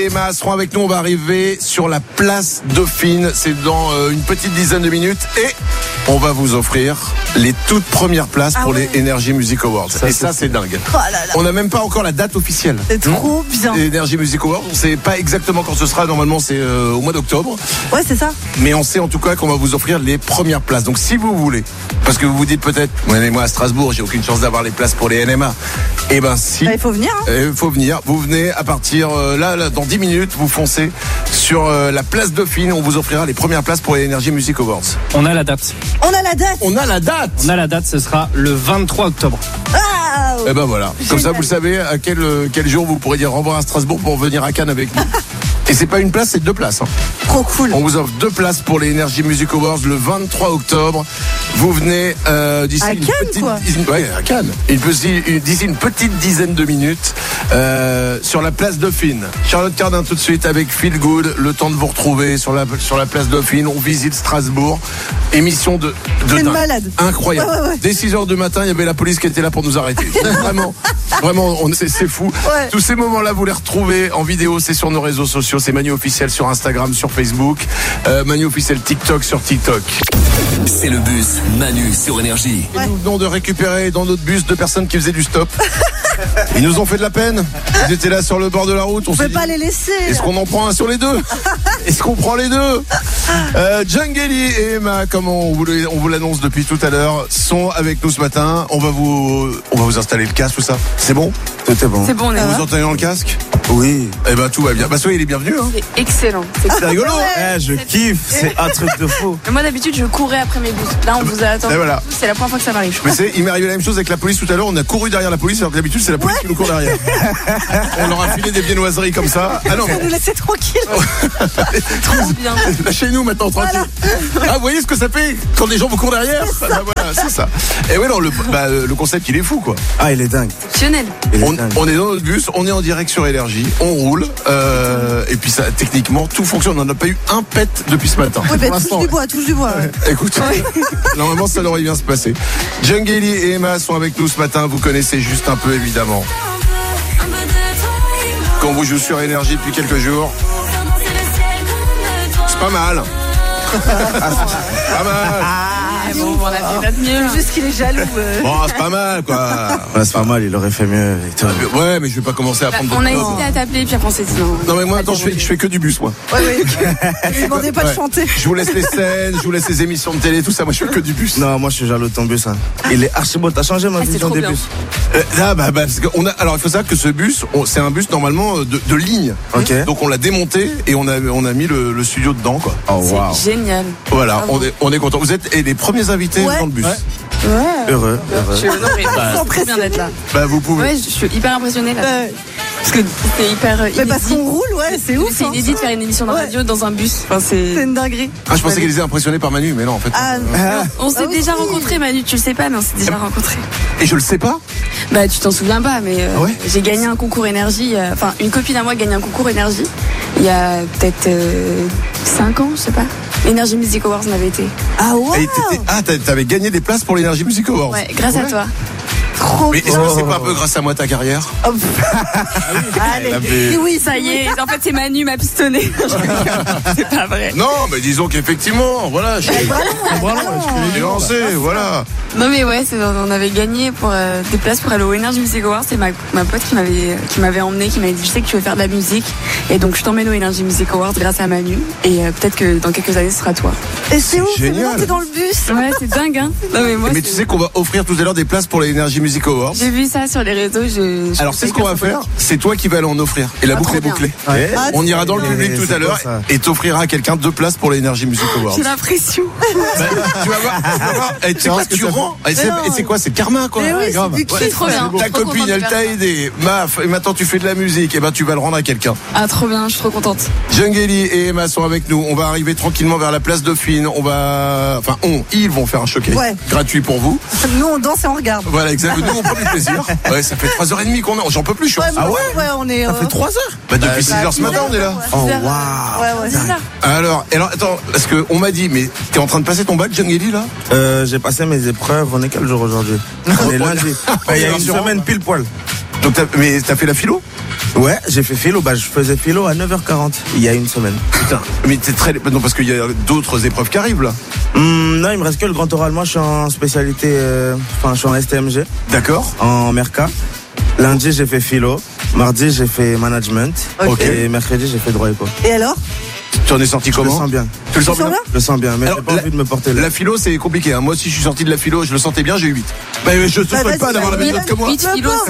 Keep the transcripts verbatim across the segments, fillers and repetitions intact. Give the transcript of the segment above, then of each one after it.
et Emma seront avec nous. On va arriver sur la place Dauphine. C'est dans euh, une petite dizaine de minutes. Et on va vous offrir les toutes premières places ah pour ouais. les Energy Music Awards. Ça, et ça, c'est dingue. Oh là là. On n'a même pas encore la date officielle. C'est trop bien. Les Energy Music Awards, on ne sait pas exactement quand ce sera. Normalement, c'est euh, au mois d'octobre. Ouais, c'est ça. Mais on sait en tout cas qu'on va vous offrir les premières places. Donc, si vous voulez, parce que vous vous dites peut-être, moi à Strasbourg, j'ai aucune chance d'avoir les places pour les N M A. Eh ben, si. Il bah, faut venir. Il hein. faut venir. Vous venez à partir euh, là, là, dans dix minutes, vous foncez sur euh, la place Dauphine. On vous offrira les premières places pour les Energy Music Awards. On a la date. On a la date. On a la date. On a la date. Ce sera le vingt-trois octobre. Ah. Et ben voilà. Génial. Comme ça, vous le savez à quel quel jour vous pourrez dire au revoir à Strasbourg pour venir à Cannes avec nous. Et c'est pas une place, c'est deux places. Hein. Trop cool. On vous offre deux places pour les Energy Music Awards le vingt-trois octobre. Vous venez euh, d'ici à une Cannes, petite quoi. Dizaine, ouais, à Cannes. D'ici une petite dizaine de minutes euh, sur la place Dauphine. Charlotte Cardin tout de suite avec Feel Good. Le temps de vous retrouver sur la sur la place Dauphine. On visite Strasbourg. Émission de, de dingue. Malade. Incroyable. Ouais, ouais, ouais. Dès six heures du matin, il y avait la police qui était là pour nous arrêter. Vraiment, vraiment, on, c'est, c'est fou. Ouais. Tous ces moments-là, vous les retrouvez en vidéo. C'est sur nos réseaux sociaux. C'est Manu officiel sur Instagram, sur Facebook. Euh, Manu officiel TikTok sur TikTok. C'est le bus Manu sur Énergie. Ouais. Nous venons de récupérer dans notre bus deux personnes qui faisaient du stop. Ils nous ont fait de la peine. Ils étaient là sur le bord de la route. On ne peut dit, pas les laisser. Est-ce qu'on en prend un sur les deux? Est-ce qu'on prend les deux? euh, Djangeli et Emma, comme on vous, on vous l'annonce depuis tout à l'heure, sont avec nous ce matin. On va vous, on va vous installer le casque, tout ça. C'est bon? Tout est bon. C'est bon, on est Vous entendez dans le casque? Oui. Eh ben tout va bien. Bah soyez les bienvenus. Hein. C'est excellent. C'est, c'est rigolo. Eh, je kiffe. C'est un truc de fou. Mais moi d'habitude je courais après mes bus. Là on vous a attendu. Voilà. C'est la première fois que ça m'arrive. Mais c'est, il m'est arrivé la même chose avec la police tout à l'heure. On a couru derrière la police alors que d'habitude c'est la police ouais. qui nous court derrière. On leur a filé des viennoiseries comme ça. Ah non. Ça nous laissait tranquille. Trop bien. Lâchez-nous maintenant tranquille. Voilà. Ah vous voyez ce que ça fait quand des gens vous courent derrière? Ah, bah, voilà, c'est ça. Et ouais non le, bah, le concept il est fou quoi. Ah il est dingue. Exceptionnel. On, on est dans notre bus, on est en direct sur Énergie, on roule euh, et puis ça techniquement tout fonctionne. On n'a pas eu un pet depuis ce matin. Oui, bah, touche du bois, touche du bois. Ouais. Écoute, ouais. Normalement ça devrait bien se passer. Djangeli et Emma sont avec nous ce matin. Vous connaissez juste un peu évidemment. Quand vous jouez sur Énergie depuis quelques jours, c'est pas mal. Ah, c'est pas mal. Ah, bon, on a fait notre mieux. Juste qu'il est jaloux. Euh. Bon, c'est pas mal quoi. Ouais, c'est pas mal, il aurait fait mieux. Ouais, mais je vais pas commencer à prendre. Bah, on a hésité à t'appeler, puis après on s'est dit non. Non, mais moi, attends, je fais, je fais que du bus, moi. Ouais, ouais. Je ne demandais pas ouais. de chanter. Je vous laisse les scènes, je vous laisse les émissions de télé, tout ça. Moi, je fais que du bus. Non, moi, je suis jaloux de ton bus. Hein. Il est archi beau. T'as changé ma ah, vision des bien. bus. Euh, là, bah, bah, parce qu'on a. Alors, il faut savoir que ce bus, on, c'est un bus normalement de, de ligne. Ok. Donc, on l'a démonté et on a, on a mis le, le studio dedans, quoi. Oh, wow. C'est génial. Voilà, on est, on est content. Vous êtes les premiers invités ouais. dans le bus. Ouais. Ouais. Heureux, heureux. Je suis très bien d'être là. Bah, vous pouvez. Ouais, je suis hyper impressionnée là. Ouais. Parce que c'est hyper inédit. Mais parce qu'on roule, ouais, c'est ouf. C'est inédit de faire une émission de radio ouais. dans un bus. Enfin, c'est... c'est une dinguerie. Ah, je pensais qu'elle était impressionnée par Manu, mais non, en fait. Ah, euh... On s'est ah, déjà oui. rencontrés, Manu, tu le sais pas, mais on s'est déjà rencontrés. Et je le sais pas? Bah, tu t'en souviens pas, mais euh, ouais. j'ai gagné un concours énergie. Enfin, euh, une copine à moi a gagné un concours énergie il y a peut-être euh, cinq ans, je sais pas. L'Energy Music Awards on avait été. Ah ouais. Ah, t'avais gagné des places pour l'Energy Music Awards. Ouais, grâce ouais. à toi. Trop mais est-ce que c'est pas un peu grâce à moi ta carrière? Oh. Allez, avait... oui, ça y est. En fait, c'est Manu m'a pistonné. C'est pas vrai. Non, mais disons qu'effectivement, voilà, je suis lancé, voilà. Non mais ouais, c'est, on avait gagné pour euh, des places pour aller au Energy Music Awards. C'est ma, ma pote qui m'avait qui m'avait emmené, qui m'avait dit je sais que tu veux faire de la musique et donc je t'emmène au Energy Music Awards grâce à Manu et euh, peut-être que dans quelques années ce sera toi. Et c'est ouf, c'est génial. T'es dans le bus. Ouais, c'est dingue hein. Non mais moi. Mais tu sais qu'on va offrir tout à l'heure des places pour les Energy Music Awards. J'ai vu ça sur les réseaux. Je, je Alors c'est ce qu'on va faire. C'est toi qui vas aller en offrir et la ah, boucle est bouclée. Ouais. Ah, on ira dans le public tout à l'heure et t'offrira à quelqu'un deux places pour les Energy Music Awards. J'ai l'impression. Bah, tu vas voir. Tu vas voir. Et tu sais quoi, tu rends. Et c'est, et c'est quoi, c'est karma quoi. Mais oui, grave. C'est, c'est trop bien. Ta trop copine, elle t'a aidé. Maf, et maintenant tu fais de la musique. Et ben tu vas le rendre à quelqu'un. Ah trop bien, je suis trop contente. Djangeli et Emma sont avec nous. On va arriver tranquillement vers la place Dauphine. On va, enfin on, ils vont faire un showcase ouais. gratuit pour vous. Nous on danse et on regarde. Voilà, exactement. Nous on prend du plaisir. Ouais, ça fait trois heures trente qu'on est. J'en peux plus. Je suis ouais, ah ouais, ouais, on est. Ça euh... fait trois heures. Bah depuis six heures ce matin on est là. Oh waouh. Ouais, ouais, c'est ça. Alors, alors attends, parce que on m'a dit, mais t'es en train de passer ton bac, Djangeli là? Euh, j'ai passé mes épreuves. On est quel jour aujourd'hui? On est lundi. Il y a une semaine pile poil. Donc t'as, mais t'as fait la philo? Ouais, j'ai fait philo. Bah, je faisais philo à neuf heures quarante il y a une semaine. Putain, mais t'es très. Non, parce qu'il y a d'autres épreuves qui arrivent là. Hum, non, il me reste que le grand oral. Moi, je suis en spécialité. euh, Enfin, je suis en S T M G. D'accord. En Merca. Lundi, j'ai fait philo. Mardi, j'ai fait management. Ok. Et mercredi, j'ai fait droit éco. Et alors? Tu en es sorti Je le comment? sens bien. Tu le sens Tu sens bien? Je le sens bien, mais Alors, j'ai pas la- envie de me porter là. La philo, c'est compliqué. Hein. Moi aussi, je suis sorti de la philo, je le sentais bien, j'ai eu huit. Mais je te Bah, souhaite vas-y, pas d'avoir la même vas-y. note que moi. huit philo, ça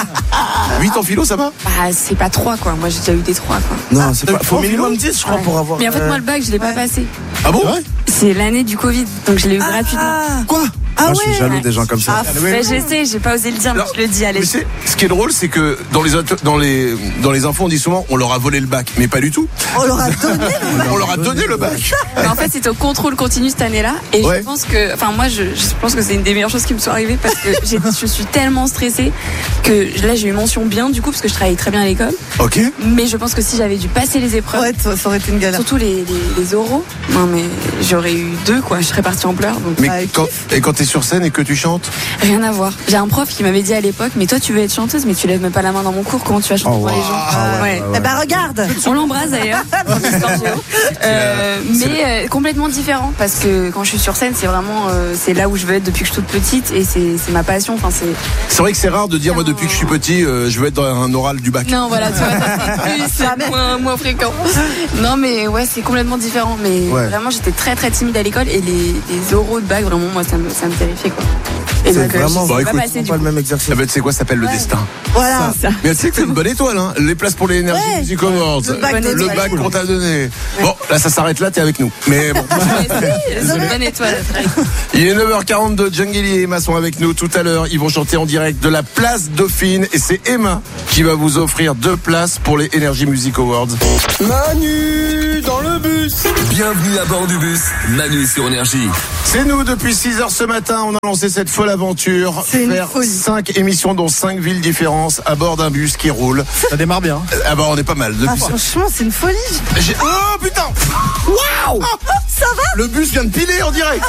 va. huit en philo, ça va? Bah, c'est pas trois, quoi. Moi, j'ai déjà eu des trois, quoi. Non, c'est t'as pas. eu Faut trois minimum philo dix, je crois, Ouais. pour avoir. Mais en fait, euh, moi, le bac, je l'ai pas passé. Ah bon? C'est l'année du Covid, donc je l'ai eu gratuitement. Ah, Quoi? ah Moi, ouais. je suis jaloux des gens comme ça. Ah, Bah, je sais, j'ai pas osé le dire, mais Alors, je le dis, allez. Mais c'est- ce qui est drôle, c'est que dans les, auto- dans, les, dans les infos, on dit souvent on leur a volé le bac. Mais pas du tout. on leur a donné. On leur a donné le bac. Mais en fait, c'était au contrôle continu cette année-là. Et Ouais. je pense que, enfin, moi, je, je pense que c'est une des meilleures choses qui me sont arrivées parce que j'ai- je suis tellement stressée que là, j'ai eu mention bien du coup parce que je travaillais très bien à l'école. Ok. Mais je pense que si j'avais dû passer les épreuves, Ouais, ça ça aurait été une galère. surtout les, les, les oraux, non mais j'aurais eu deux quoi. Je serais partie en pleurs. Donc Mais Bah, quand, kiff. et quand t'es sur scène et que tu chantes, rien à voir. J'ai un prof qui m'avait dit à l'époque, mais toi, tu veux être chanteuse, mais tu lèves même pas la main dans mon cours. Comment tu vas chanter Oh, pour les wow. gens Ah ouais, Ouais. ouais, Eh ben regarde. On l'embrasse d'ailleurs. Histoire géo. Euh, mais euh, complètement différent parce que quand je suis sur scène, c'est vraiment euh, c'est là où je veux être depuis que je suis toute petite et c'est c'est ma passion. Enfin c'est c'est vrai que c'est rare de dire moi depuis que je suis petit, euh, je veux être dans un oral du bac. non voilà tu vois ça, c'est plus c'est moins, moins fréquent. Non mais ouais c'est complètement différent. Mais Ouais. vraiment j'étais très très timide à l'école et les, les oraux de bac vraiment moi ça me ça me terrifiait quoi. Et C'est donc, euh, vraiment je sais Bah, pas écoute, passer, c'est du pas le coup. même exercice. Ah ben, tu sais quoi, ça s'appelle le destin. Voilà. Mais tu sais que t'as une bonne étoile, hein. Les places pour les Energy Ouais. Music Awards. Le bac de Le étoile. bac qu'on t'a donné. Bon, là, ça s'arrête là, t'es avec nous. Mais bon. C'est une bonne étoile. Il est neuf heures quarante-deux, Djangeli et Emma sont avec nous tout à l'heure. Ils vont chanter en direct de la place Dauphine et c'est Emma qui va vous offrir deux places pour les Energy Music Awards. Manu dans le bus. Bienvenue à bord du bus. Manu sur Énergie. C'est nous depuis six heures ce matin, on a lancé cette folle aventure. C'est une Faire folie. cinq émissions dans cinq villes différentes à bord d'un bus qui roule. Ça démarre bien. Ah bah on est pas mal. Ah, Depuis... franchement, c'est une folie. J'ai- Oh putain. Waouh. Ça va? Le bus vient de piler en direct.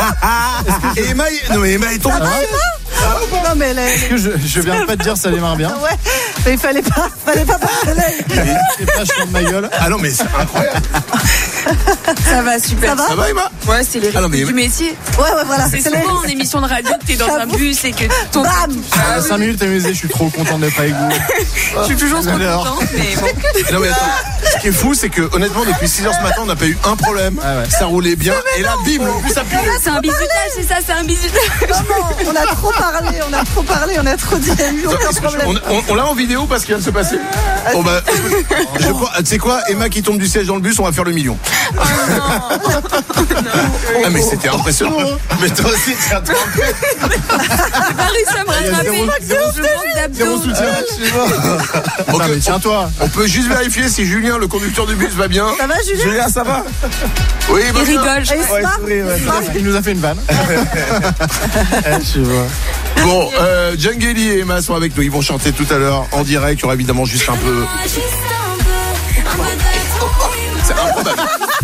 Et Emma, est- non mais Emma est tombée. Non mais là, Est-ce que je, je viens pas te dire ça démarre bien? ouais. Mais il fallait pas, fallait pas passer l'œil. C'est pas je de ma gueule. Ah non mais c'est incroyable. Ça va super. Ça va Ça va Emma? Ouais, c'est les Ah non, rythmes mais- du métier. Ouais, ouais, voilà. C'est C'est les- souvent en émission de radio que t'es dans un J'avoue. bus et que ton. Bam. À cinq minutes amusé, je suis trop content d'être avec vous. Je suis toujours trop Alors. contente, mais bon. Non mais attends, ce qui est fou c'est que honnêtement depuis six heures ce matin on n'a pas eu un problème, Ah ouais. ça roulait bien et là bim le bus a pilé. C'est un bisutage, c'est ça, c'est un bisutage. Maman, on a trop parlé, on a trop parlé, on a trop dit, il n'y a eu aucun Est-ce que je- problème. On, on- on l'a en vidéo parce qu'il vient de se passer. Bon bah écoute, je crois, tu sais quoi, Emma qui tombe du siège dans le bus, on va faire le million. Ah mais c'était impressionnant. Mais toi aussi tu as J'ai pas réussi à me rattraper. Je manque d'abdos. Ok, Non, mais tiens-toi. on peut juste vérifier si Julien, le conducteur du bus, va bien. Ça va, Julien? Julien, ça va? Oui, Il bah, bien. rigole. je Et il crois. se marre, souris, ouais. il se marre. Il nous a fait une vanne. Je vois. Bon, euh, Djangeli et Emma sont avec nous. Ils vont chanter tout à l'heure en direct. Il y aura évidemment juste un peu. C'est improbable.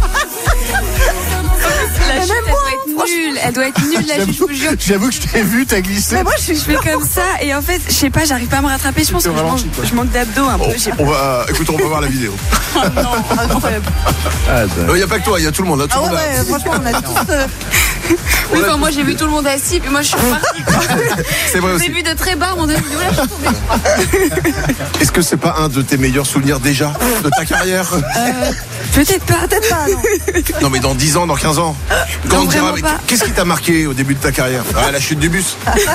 La chute, elle doit être nulle. Elle doit être nulle, la chute, je vous jure. J'avoue que je t'ai vu, t'as glissé. Mais moi, je suis Je fais comme ça et en fait, je sais pas, j'arrive pas à me rattraper. Je pense que je ralenti, manque, quoi. je manque d'abdos un peu. On, je sais pas. on va, écoute, on va voir la vidéo. incroyable. Il n'y a pas que toi, il y a tout le monde. Là, tout Ah le ouais, monde a- ouais, franchement, on a tous. euh, Oui, enfin, moi j'ai vu tout le monde assis, puis moi je suis repartie. C'est vrai J'ai aussi. vu de très bas, mon Dieu, là je suis tombée. Est-ce que c'est pas un de tes meilleurs souvenirs déjà de ta carrière? Peut-être pas. Peut-être pas, non. Non, mais dans dix ans, dans quinze ans. Quand Non, on dira, vraiment mais pas. qu'est-ce qui t'a marqué au début de ta carrière? Ah, la chute du bus.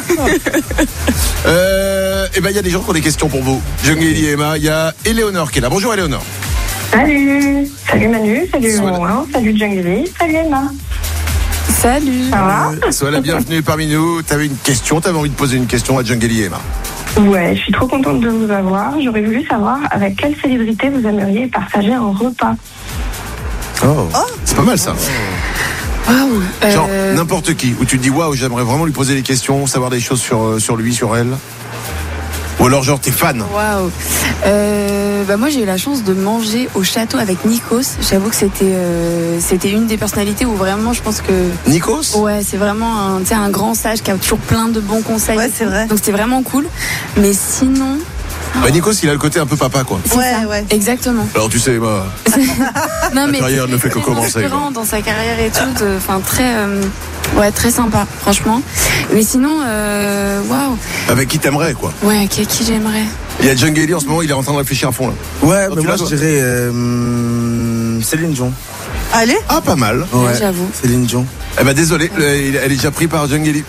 euh, et ben, il y a des gens qui ont des questions pour vous. Djangeli et Emma, il y a Éléonore qui est là. Bonjour Éléonore. Salut, salut Manu, salut Sois la- Romain, salut Djangeli, salut Emma. Salut. Ça va? Sois la bienvenue parmi nous. T'avais une question, t'avais envie de poser une question à Djangeli et Emma. Ouais, je suis trop contente de vous avoir. J'aurais voulu savoir avec quelle célébrité vous aimeriez partager un repas. Oh. C'est pas mal ça. Waouh. Genre Euh, n'importe qui, où tu te dis waouh, j'aimerais vraiment lui poser des questions, savoir des choses sur, euh, sur lui, sur elle. Ou alors genre t'es fan. Waouh. Euh, bah moi j'ai eu la chance de manger au château avec Nikos. J'avoue que c'était euh, c'était une des personnalités où vraiment je pense que Nikos? ouais c'est vraiment un, tu sais, un grand sage qui a toujours plein de bons conseils. Ouais, c'est vrai. Donc c'était vraiment cool. Mais sinon Bah, Nikos, il a le côté un peu papa, quoi. C'est Ouais, ça. ouais. Exactement. Alors, tu sais, moi, Non, la carrière ne fait que très commencer, inspirant quoi. dans sa carrière et tout. de- Enfin, très, euh, ouais, très sympa, franchement. Mais sinon, euh, waouh. avec qui t'aimerais, quoi. Ouais, qui, qui j'aimerais. Il y a Djangeli en ce moment, il est en train de réfléchir à fond, là. Ouais, Oh, mais tu moi l'as, je toi dirais euh, hum, Céline Dion. Allez. Ah, pas mal. Ouais, j'avoue. Céline Dion. Eh ben, désolé, le- il- elle est déjà prise par Djangeli.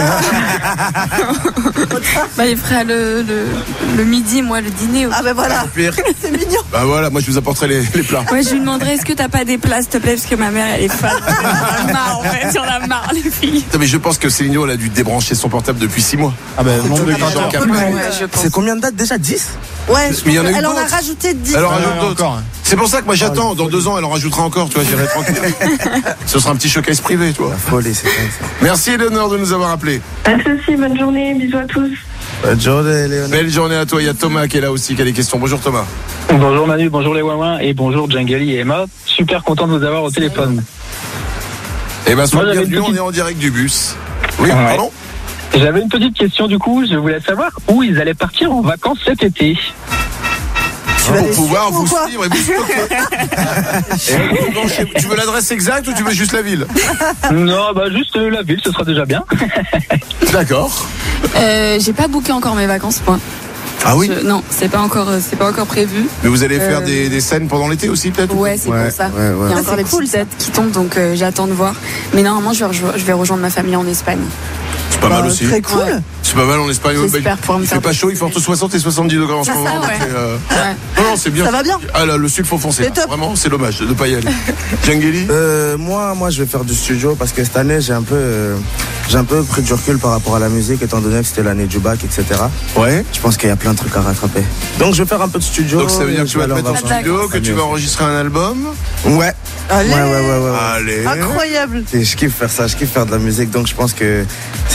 Bah, il fera le, le, le midi, moi, le dîner. Ah ben voilà, Pire. c'est mignon. Bah voilà, moi je vous apporterai les, les plats. Ouais, je lui demanderais est-ce que t'as pas des plats, s'il te plaît, parce que ma mère, elle est fan. On en a marre, en fait, on en a marre, les filles. Non, mais je pense que Céline Dion, elle a dû débrancher son portable depuis six mois. Ah ben, nombre de Ah, grateurs. donc, Ouais, après, ouais, je pense. C'est combien de dates déjà? dix? Ouais, je Mais il y en a pense eu elle en a d'autres. rajouté dix. Alors, Ouais, rajoute ouais, d'autres. encore, hein. C'est pour ça que moi j'attends. Dans deux ans, elle en rajoutera encore. Tu vois, j'irai tranquille. Ce sera un petit showcase privé, tu vois. La folie, c'est ça. Merci Eleonore de nous avoir appelé. Pas de soucis, bonne journée, bisous à tous. Bonne journée, Léonard. Belle journée à toi. Il y a Thomas qui est là aussi, qui a des questions. Bonjour Thomas. Bonjour Manu, bonjour les Wawins et bonjour Djangeli et Emma. Super content de vous avoir au téléphone. Eh ben, sois Moi, j'avais bienvenu, une on petite- est en direct du bus. Oui, Ouais. pardon. J'avais une petite question du coup, je voulais savoir où ils allaient partir en vacances cet été. Tu vas Pour les pouvoir suivre ou vous quoi suivre et vous stocker. Et bon, je- tu veux l'adresse exacte ou tu veux juste la ville? Non, bah juste euh, la ville, ce sera déjà bien. D'accord. Euh, j'ai pas booké encore mes vacances, moi. Ah oui. Je- non, c'est pas encore, euh, c'est pas encore prévu. Mais vous allez faire Euh, des, des scènes pendant l'été aussi, peut-être? Ouais, c'est Ouais, pour ça. ouais, ouais. Il y a Ah, encore c'est des cool, petites dates qui tombent, donc euh, j'attends de voir. Mais normalement, je vais, rejo- je vais rejoindre ma famille en Espagne. C'est pas Bah, mal aussi. Très cool. Ouais. C'est pas mal en Espagne. J'espère Bah, pouvoir me il fait faire pas des- chaud, il fait entre soixante et soixante-dix degrés en ce C'est ça, moment. ouais. donc, euh, Ouais. Non, non, c'est bien. Ça va bien. Ah là, le sud faut foncer. C'est là. top. Vraiment, c'est dommage de ne pas y aller. Djangeli Euh, moi, moi, je vais faire du studio parce que cette année, j'ai un peu, euh, j'ai un peu pris du recul par rapport à la musique, étant donné que c'était l'année du bac, et cetera. Ouais. Je pense qu'il y a plein de trucs à rattraper. Donc, je vais faire un peu de studio. Donc ça veut dire que tu vas te aller mettre en vacances. studio, que tu vas enregistrer un album. Ouais. Allez. Ouais, ouais, ouais, ouais. ouais. Allez. Incroyable. Et je kiffe faire ça, je kiffe faire de la musique, donc je pense que c'est